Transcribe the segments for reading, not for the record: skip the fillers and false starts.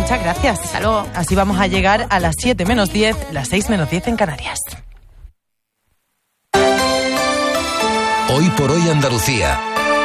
muchas gracias. Hasta luego. Así vamos a llegar a las 7 menos 10, las 6 menos 10 en Canarias. Hoy por hoy Andalucía.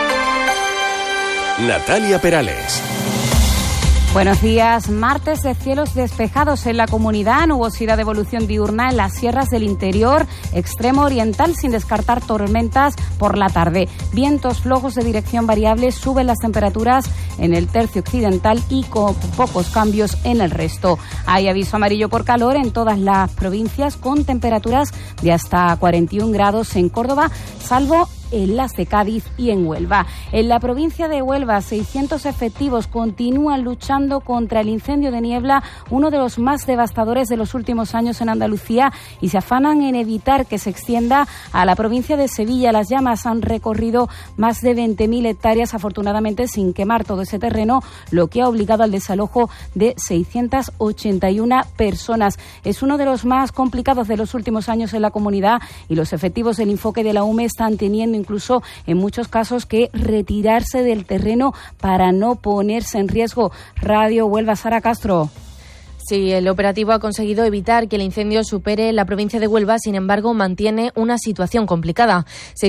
Natalia Perales. Buenos días. Martes de cielos despejados en la comunidad, nubosidad de evolución diurna en las sierras del interior, extremo oriental, sin descartar tormentas por la tarde. Vientos flojos de dirección variable, suben las temperaturas en el tercio occidental y con pocos cambios en el resto. Hay aviso amarillo por calor en todas las provincias, con temperaturas de hasta 41 grados en Córdoba, salvo en las de Cádiz y en Huelva. En la provincia de Huelva, 600 efectivos continúan luchando contra el incendio de niebla, uno de los más devastadores de los últimos años en Andalucía, y se afanan en evitar que se extienda a la provincia de Sevilla. Las llamas han recorrido más de 20.000 hectáreas, afortunadamente sin quemar todo ese terreno, lo que ha obligado al desalojo de 681 personas. Es uno de los más complicados de los últimos años en la comunidad, y los efectivos del Infoque de la UME están teniendo incluso en muchos casos que retirarse del terreno para no ponerse en riesgo. Radio Huelva, Sara Castro. Sí, el operativo ha conseguido evitar que el incendio supere la provincia de Huelva, sin embargo, mantiene una situación complicada.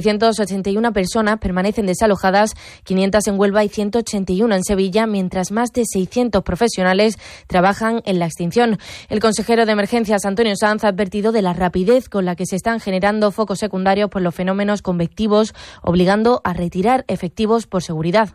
681 personas permanecen desalojadas, 500 en Huelva y 181 en Sevilla, mientras más de 600 profesionales trabajan en la extinción. El consejero de Emergencias, Antonio Sanz, ha advertido de la rapidez con la que se están generando focos secundarios por los fenómenos convectivos, obligando a retirar efectivos por seguridad.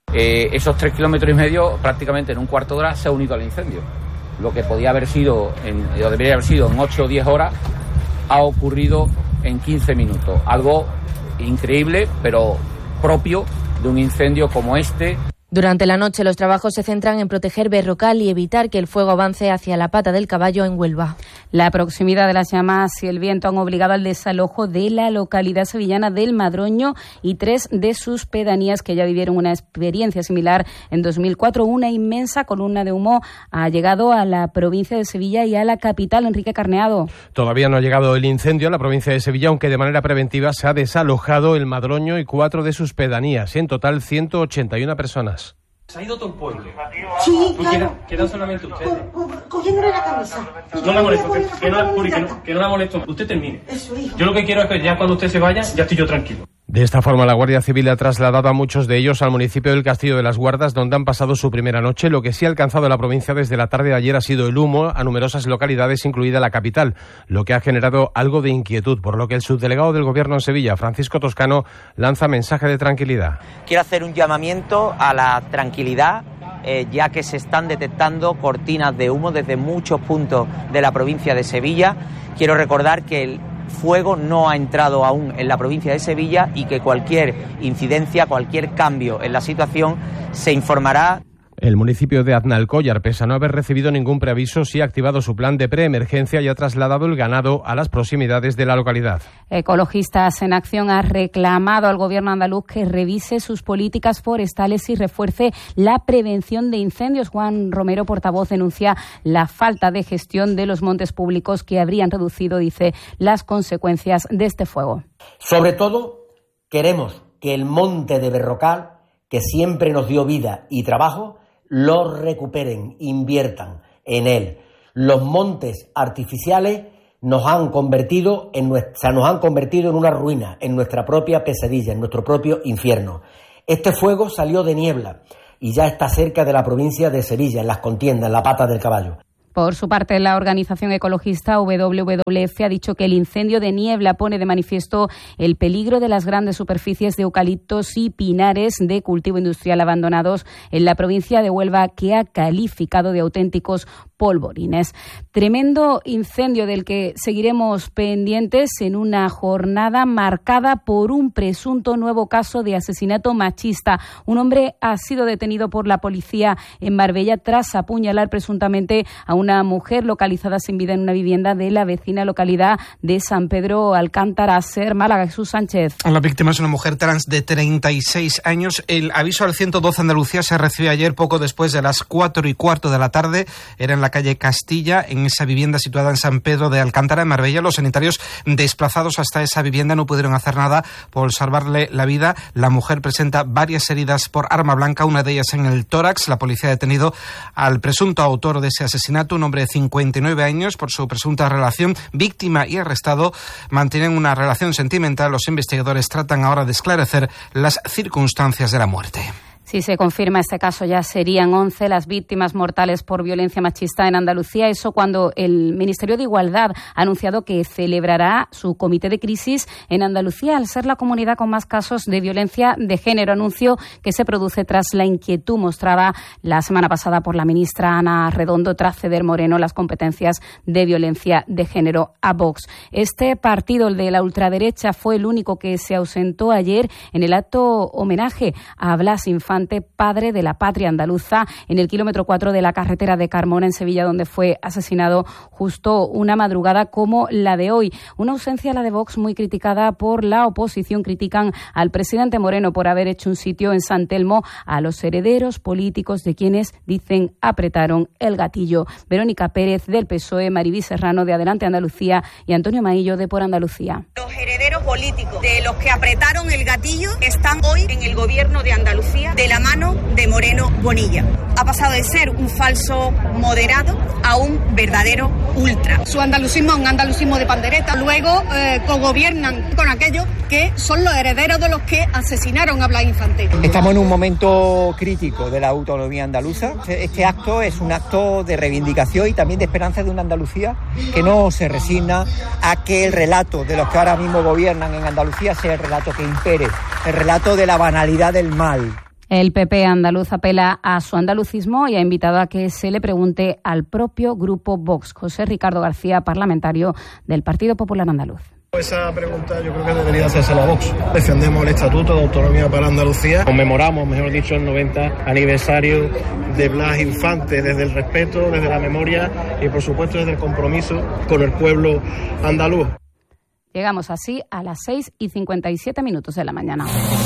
Esos 3,5 kilómetros prácticamente en un cuarto de hora se ha unido al incendio. Lo que podía haber sido, o debería haber sido en 8 o 10 horas, ha ocurrido en 15 minutos. Algo increíble, pero propio de un incendio como este. Durante la noche los trabajos se centran en proteger Berrocal y evitar que el fuego avance hacia la Pata del Caballo en Huelva. La proximidad de las llamas y el viento han obligado al desalojo de la localidad sevillana del Madroño y 3 de sus pedanías, que ya vivieron una experiencia similar en 2004. Una inmensa columna de humo ha llegado a la provincia de Sevilla y a la capital. Enrique Carneado. Todavía no ha llegado el incendio a la provincia de Sevilla, aunque de manera preventiva se ha desalojado el Madroño y 4 de sus pedanías. En total, 181 personas. ¿Se ha ido todo el pueblo? Sí, claro. ¿Quedan solamente ustedes? Cogiéndole la camisa. No la molesto, que no la molesto. Usted termine. Eso, hijo. Yo lo que quiero es que ya cuando usted se vaya, ya estoy yo tranquilo. De esta forma, la Guardia Civil ha trasladado a muchos de ellos al municipio del Castillo de las Guardas, donde han pasado su primera noche. Lo que sí ha alcanzado la provincia desde la tarde de ayer ha sido el humo a numerosas localidades, incluida la capital, lo que ha generado algo de inquietud, por lo que el subdelegado del Gobierno en Sevilla, Francisco Toscano, lanza mensaje de tranquilidad. Quiero hacer un llamamiento a la tranquilidad, ya que se están detectando cortinas de humo desde muchos puntos de la provincia de Sevilla. Quiero recordar que el fuego no ha entrado aún en la provincia de Sevilla y que cualquier incidencia, cualquier cambio en la situación se informará. El municipio de Aznalcóllar, pese a no haber recibido ningún preaviso, sí ha activado su plan de preemergencia y ha trasladado el ganado a las proximidades de la localidad. Ecologistas en Acción ha reclamado al gobierno andaluz que revise sus políticas forestales y refuerce la prevención de incendios. Juan Romero, portavoz, denuncia la falta de gestión de los montes públicos que habrían reducido, dice, las consecuencias de este fuego. Sobre todo, queremos que el monte de Berrocal, que siempre nos dio vida y trabajo, lo recuperen, inviertan en él. Los montes artificiales nos han convertido en una ruina, en nuestra propia pesadilla, en nuestro propio infierno. Este fuego salió de Niebla y ya está cerca de la provincia de Sevilla, en las contiendas, en la Pata del Caballo. Por su parte, la organización ecologista WWF ha dicho que el incendio de Niebla pone de manifiesto el peligro de las grandes superficies de eucaliptos y pinares de cultivo industrial abandonados en la provincia de Huelva, que ha calificado de auténticos polvorines. Tremendo incendio del que seguiremos pendientes en una jornada marcada por un presunto nuevo caso de asesinato machista. Un hombre ha sido detenido por la policía en Marbella tras apuñalar presuntamente a una una mujer localizada sin vida en una vivienda de la vecina localidad de San Pedro Alcántara, Ser, Málaga. Jesús Sánchez. La víctima es una mujer trans de 36 años. El aviso al 112 Andalucía se recibió ayer poco después de las 4:15 de la tarde. Era en la calle Castilla, en esa vivienda situada en San Pedro de Alcántara, en Marbella. Los sanitarios desplazados hasta esa vivienda no pudieron hacer nada por salvarle la vida. La mujer presenta varias heridas por arma blanca, una de ellas en el tórax. La policía ha detenido al presunto autor de ese asesinato, un hombre de 59 años, por su presunta relación. Víctima y arrestado mantienen una relación sentimental. Los investigadores tratan ahora de esclarecer las circunstancias de la muerte. Si se confirma este caso, ya serían 11 las víctimas mortales por violencia machista en Andalucía. Eso cuando el Ministerio de Igualdad ha anunciado que celebrará su comité de crisis en Andalucía, al ser la comunidad con más casos de violencia de género. Anuncio que se produce tras la inquietud mostrada la semana pasada por la ministra Ana Redondo tras ceder Moreno las competencias de violencia de género a Vox. Este partido, el de la ultraderecha, fue el único que se ausentó ayer en el acto homenaje a Blas Infante, padre de la patria andaluza, en el kilómetro 4 de la carretera de Carmona, en Sevilla, donde fue asesinado justo una madrugada como la de hoy. Una ausencia, la de Vox, muy criticada por la oposición. Critican al presidente Moreno por haber hecho un sitio en San Telmo a los herederos políticos de quienes, dicen, apretaron el gatillo. Verónica Pérez, del PSOE, Maribí Serrano, de Adelante Andalucía, y Antonio Maillo, de Por Andalucía. Los herederos políticos de los que apretaron el gatillo están hoy en el gobierno de Andalucía, de la mano de Moreno Bonilla. Ha pasado de ser un falso moderado a un verdadero ultra. Su andalucismo es un andalucismo de pandereta. Luego cogobiernan con aquellos que son los herederos de los que asesinaron a Blas Infante. Estamos en un momento crítico de la autonomía andaluza. Este acto es un acto de reivindicación y también de esperanza de una Andalucía que no se resigna a que el relato de los que ahora mismo gobiernan en Andalucía sea el relato que impere, el relato de la banalidad del mal. El PP andaluz apela a su andalucismo y ha invitado a que se le pregunte al propio grupo Vox. José Ricardo García, parlamentario del Partido Popular Andaluz. Esa pregunta yo creo que debería hacérsela a Vox. Defendemos el Estatuto de Autonomía para Andalucía. Conmemoramos, mejor dicho, el 90 aniversario de Blas Infante, desde el respeto, desde la memoria y, por supuesto, desde el compromiso con el pueblo andaluz. Llegamos así a las 6:57 de la mañana.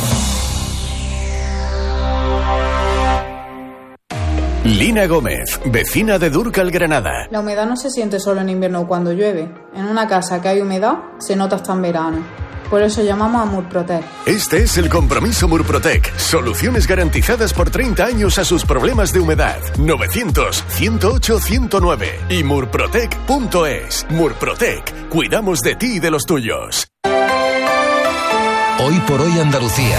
Lina Gómez, vecina de Dúrcal, Granada. La humedad no se siente solo en invierno cuando llueve. En una casa que hay humedad, se nota hasta en verano. Por eso llamamos a Murprotec. Este es el compromiso Murprotec. Soluciones garantizadas por 30 años a sus problemas de humedad. 900-108-109 y murprotec.es. Murprotec. Cuidamos de ti y de los tuyos. Hoy por hoy Andalucía.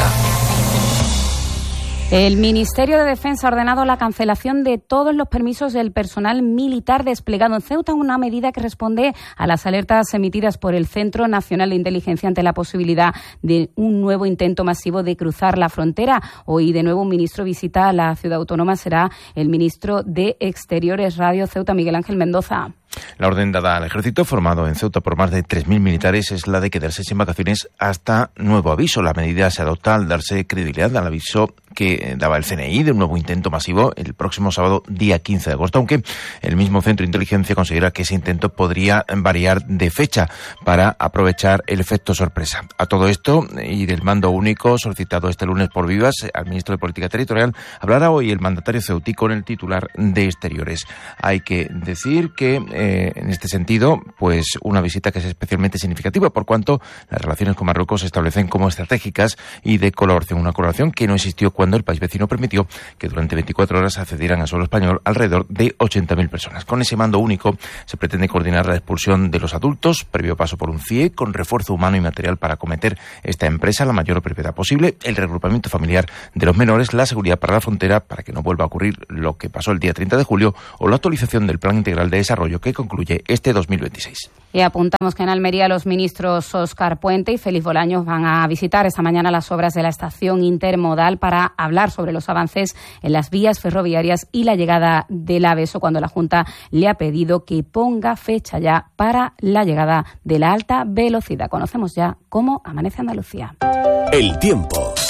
El Ministerio de Defensa ha ordenado la cancelación de todos los permisos del personal militar desplegado en Ceuta, una medida que responde a las alertas emitidas por el Centro Nacional de Inteligencia ante la posibilidad de un nuevo intento masivo de cruzar la frontera. Hoy, de nuevo, un ministro visita a la ciudad autónoma. Será el ministro de Exteriores. Radio Ceuta, Miguel Ángel Mendoza. La orden dada al ejército, formado en Ceuta por más de 3.000 militares, es la de quedarse sin vacaciones hasta nuevo aviso. La medida se adopta al darse credibilidad al aviso que daba el CNI de un nuevo intento masivo el próximo sábado, día 15 de agosto, aunque el mismo Centro de Inteligencia considera que ese intento podría variar de fecha para aprovechar el efecto sorpresa. A todo esto, y del mando único solicitado este lunes por Vivas al ministro de Política Territorial, hablará hoy el mandatario ceutí con el titular de Exteriores. Hay que decir que en este sentido, pues una visita que es especialmente significativa por cuanto las relaciones con Marruecos se establecen como estratégicas y de colaboración, una colaboración que no existió cuando el país vecino permitió que durante 24 horas accedieran a suelo español alrededor de 80.000 personas. Con ese mando único se pretende coordinar la expulsión de los adultos, previo paso por un CIE, con refuerzo humano y material para acometer esta empresa a la mayor brevedad posible, el reagrupamiento familiar de los menores, la seguridad para la frontera para que no vuelva a ocurrir lo que pasó el día 30 de julio o la actualización del Plan Integral de Desarrollo que concluye este 2026. Y apuntamos que en Almería los ministros Óscar Puente y Félix Bolaños van a visitar esta mañana las obras de la estación intermodal para hablar sobre los avances en las vías ferroviarias y la llegada del AVE, eso cuando la Junta le ha pedido que ponga fecha ya para la llegada de la alta velocidad. Conocemos ya cómo amanece Andalucía. El tiempo.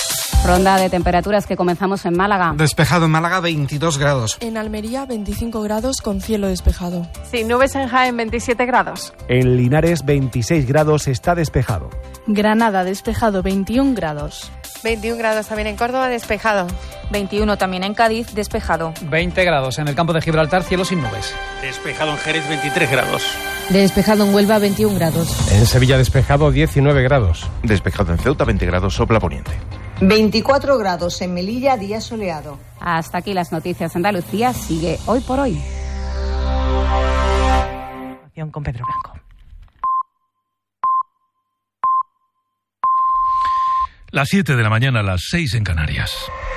Ronda de temperaturas que comenzamos en Málaga. Despejado en Málaga, 22 grados. En Almería, 25 grados con cielo despejado. Sin nubes en Jaén, 27 grados. En Linares, 26 grados, está despejado. Granada, despejado, 21 grados. 21 grados también en Córdoba, despejado. 21 también en Cádiz, despejado. 20 grados en el campo de Gibraltar, cielo sin nubes. Despejado en Jerez, 23 grados. Despejado en Huelva, 21 grados. En Sevilla despejado, 19 grados. Despejado en Ceuta, 20 grados, sopla poniente. 24 grados en Melilla, día soleado. Hasta aquí las noticias. Andalucía sigue Hoy por Hoy. Con Pedro Blanco. Las 7 de la mañana, las 6 en Canarias.